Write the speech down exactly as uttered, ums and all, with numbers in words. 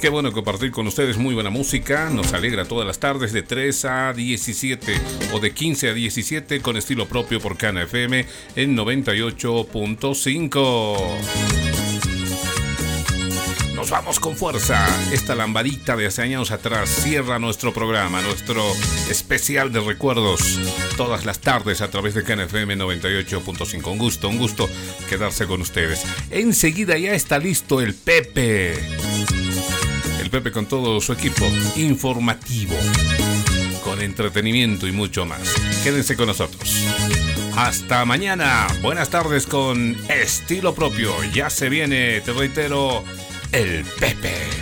Qué bueno compartir con ustedes muy buena música. Nos alegra todas las tardes de tres a diecisiete o de quince a diecisiete con estilo propio por Cana F M en noventa y ocho punto cinco. Nos vamos con fuerza. Esta lambadita de hace años atrás cierra nuestro programa, nuestro especial de recuerdos. Todas las tardes a través de Cana F M noventa y ocho punto cinco. Un gusto, un gusto quedarse con ustedes. Enseguida ya está listo el Pepe. El Pepe con todo su equipo informativo, con entretenimiento y mucho más. Quédense con nosotros. Hasta mañana. Buenas tardes con estilo propio. Ya se viene, te reitero, el Pepe.